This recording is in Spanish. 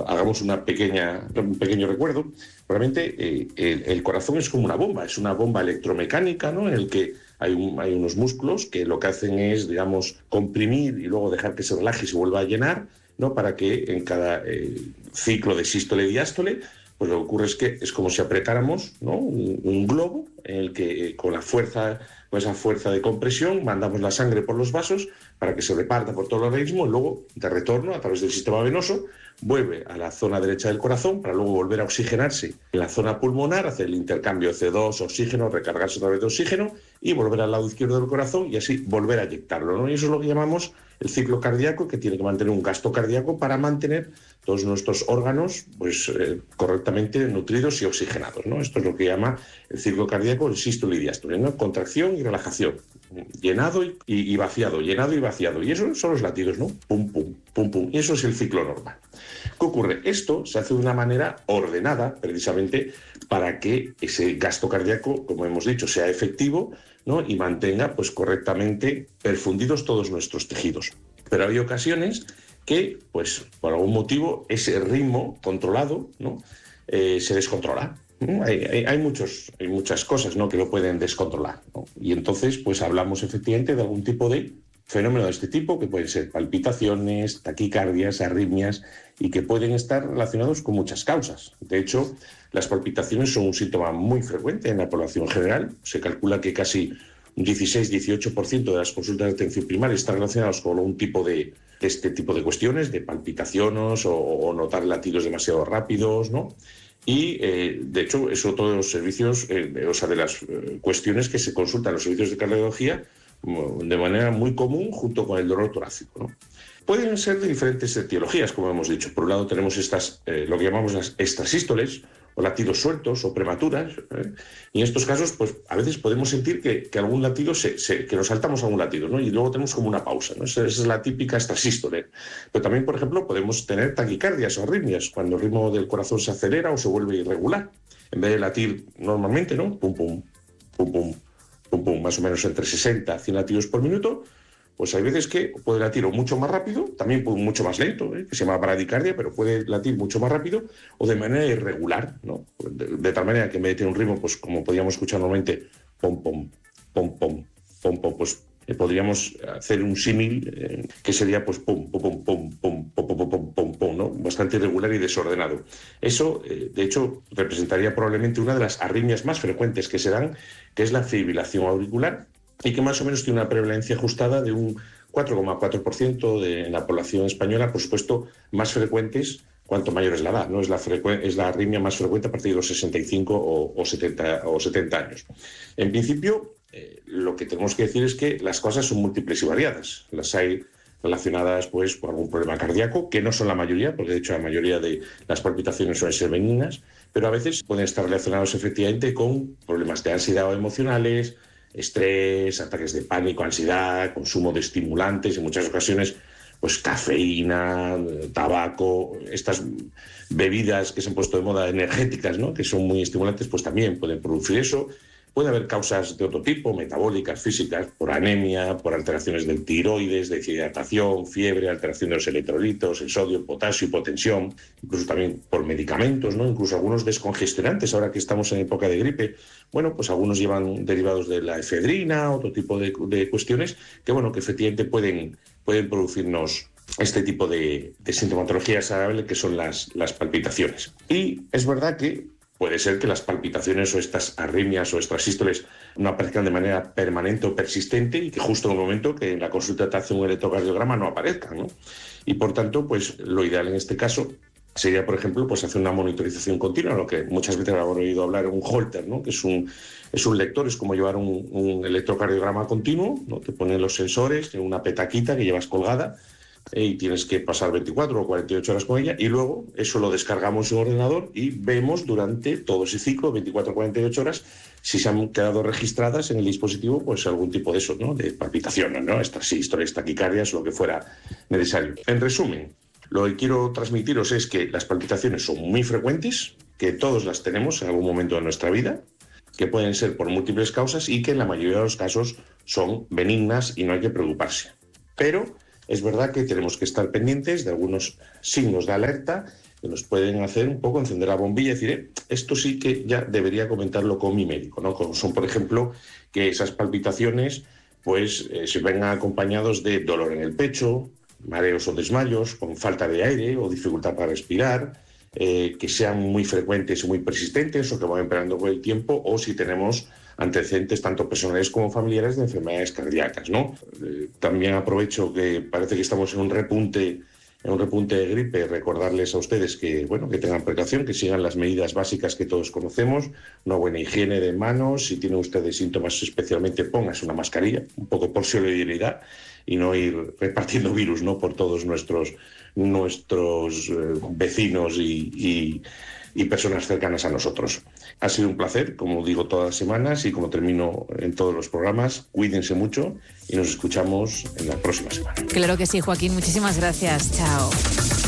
hagamos un pequeño recuerdo. Realmente el corazón es como una bomba electromecánica, ¿no? En el que hay unos músculos que lo que hacen es, digamos, comprimir y luego dejar que se relaje y se vuelva a llenar, ¿no? Para que en cada ciclo de sístole y diástole, pues lo que ocurre es que es como si apretáramos, ¿no? un globo en el que con esa fuerza de compresión mandamos la sangre por los vasos para que se reparta por todo el organismo y luego, de retorno, a través del sistema venoso, vuelve a la zona derecha del corazón para luego volver a oxigenarse en la zona pulmonar, hacer el intercambio CO2, oxígeno, recargarse otra vez de oxígeno y volver al lado izquierdo del corazón y así volver a inyectarlo, ¿no? Y eso es lo que llamamos el ciclo cardíaco, que tiene que mantener un gasto cardíaco para mantener todos nuestros órganos pues, correctamente nutridos y oxigenados, ¿no? Esto es lo que llama el ciclo cardíaco, el sístole y diástole, ¿no? Contracción y relajación, llenado y vaciado, llenado y vaciado. Y eso son los latidos, ¿no? Pum, pum, pum, pum. Y eso es el ciclo normal. ¿Qué ocurre? Esto se hace de una manera ordenada, precisamente, para que ese gasto cardíaco, como hemos dicho, sea efectivo, ¿no? Y mantenga pues, correctamente perfundidos todos nuestros tejidos. Pero hay ocasiones que, pues, por algún motivo, ese ritmo controlado, ¿no? Se descontrola. Hay muchas cosas, ¿no? Que lo pueden descontrolar, ¿no? Y entonces, pues hablamos efectivamente de algún tipo de fenómeno de este tipo, que pueden ser palpitaciones, taquicardias, arritmias, y que pueden estar relacionados con muchas causas. De hecho, las palpitaciones son un síntoma muy frecuente en la población general. Se calcula que casi un 16-18% de las consultas de atención primaria están relacionadas con algún tipo de este tipo de cuestiones, de palpitaciones o notar latidos demasiado rápidos, ¿no? Y, de hecho, eso todos los servicios, de las cuestiones que se consultan en los servicios de cardiología de manera muy común junto con el dolor torácico, ¿no? Pueden ser de diferentes etiologías, como hemos dicho. Por un lado tenemos lo que llamamos las extrasístoles, o latidos sueltos o prematuras. Y en estos casos, pues a veces podemos sentir que algún latido, que nos saltamos a un latido, ¿no? Y luego tenemos como una pausa, ¿no? Esa es la típica extrasístole. Pero también, por ejemplo, podemos tener taquicardias o arritmias, cuando el ritmo del corazón se acelera o se vuelve irregular. En vez de latir normalmente, ¿no? Pum, pum, pum, pum, pum, pum, más o menos entre 60 a 100 latidos por minuto, pues hay veces que puede latir o mucho más rápido, también mucho más lento, que se llama bradicardia, pero puede latir mucho más rápido o de manera irregular, ¿no? De tal manera que en vez de tener un ritmo, pues como podríamos escuchar normalmente, pom, pom, pom, pom, pom, pom, pues podríamos hacer un símil que sería pues pum, pum, pum, pum, pum, pum, pum, pum, pum, pum, ¿no? Bastante irregular y desordenado. Eso, de hecho, representaría probablemente una de las arritmias más frecuentes que se dan, que es la fibrilación auricular, y que más o menos tiene una prevalencia ajustada de un 4,4% en la población española, por supuesto, más frecuentes cuanto mayor es la edad, ¿no? Es la arritmia más frecuente a partir de los 65 o 70 años. En principio, lo que tenemos que decir es que las cosas son múltiples y variadas. Las hay relacionadas pues, con algún problema cardíaco, que no son la mayoría, porque de hecho la mayoría de las palpitaciones suelen ser benignas, pero a veces pueden estar relacionados efectivamente con problemas de ansiedad o emocionales, estrés, ataques de pánico, ansiedad, consumo de estimulantes, en muchas ocasiones pues cafeína, tabaco, estas bebidas que se han puesto de moda energéticas, ¿no? Que son muy estimulantes, pues también pueden producir eso. Puede haber causas de otro tipo, metabólicas, físicas, por anemia, por alteraciones del tiroides, deshidratación, fiebre, alteración de los electrolitos, el sodio, el potasio, hipotensión, incluso también por medicamentos, ¿no? Incluso algunos descongestionantes, ahora que estamos en época de gripe. Bueno, pues algunos llevan derivados de la efedrina, otro tipo de cuestiones que, bueno, que efectivamente pueden producirnos este tipo de sintomatología desagradable que son las palpitaciones. Y es verdad que puede ser que las palpitaciones o estas arritmias o extrasístoles no aparezcan de manera permanente o persistente y que justo en el momento que en la consulta te hace un electrocardiograma no aparezcan, ¿no? Y por tanto, pues lo ideal en este caso sería, por ejemplo, pues hacer una monitorización continua, lo que muchas veces habrán oído hablar, un Holter, ¿no? Que es un lector, es como llevar un electrocardiograma continuo, ¿no? Te ponen los sensores, tiene una petaquita que llevas colgada, y tienes que pasar 24 o 48 horas con ella y luego eso lo descargamos en un ordenador y vemos durante todo ese ciclo, 24 o 48 horas, si se han quedado registradas en el dispositivo pues algún tipo de eso, ¿no? De palpitaciones, ¿no? Extrasístoles, taquicardias, lo que fuera necesario. En resumen, lo que quiero transmitiros es que las palpitaciones son muy frecuentes, que todos las tenemos en algún momento de nuestra vida, que pueden ser por múltiples causas y que en la mayoría de los casos son benignas y no hay que preocuparse. Pero es verdad que tenemos que estar pendientes de algunos signos de alerta que nos pueden hacer un poco encender la bombilla y decir, esto sí que ya debería comentarlo con mi médico, ¿no? Como son, por ejemplo, que esas palpitaciones pues se vengan acompañados de dolor en el pecho, mareos o desmayos, con falta de aire o dificultad para respirar, que sean muy frecuentes y muy persistentes o que van empeorando con el tiempo, o si tenemos antecedentes tanto personales como familiares de enfermedades cardíacas, ¿no? También aprovecho que parece que estamos en un repunte de gripe, recordarles a ustedes que, bueno, que tengan precaución, que sigan las medidas básicas que todos conocemos, una buena higiene de manos, si tienen ustedes síntomas especialmente, pónganse una mascarilla, un poco por solidaridad, y no ir repartiendo virus, ¿no?, por todos nuestros vecinos y personas cercanas a nosotros. Ha sido un placer, como digo todas las semanas y como termino en todos los programas, cuídense mucho y nos escuchamos en la próxima semana. Claro que sí, Joaquín, muchísimas gracias. Chao.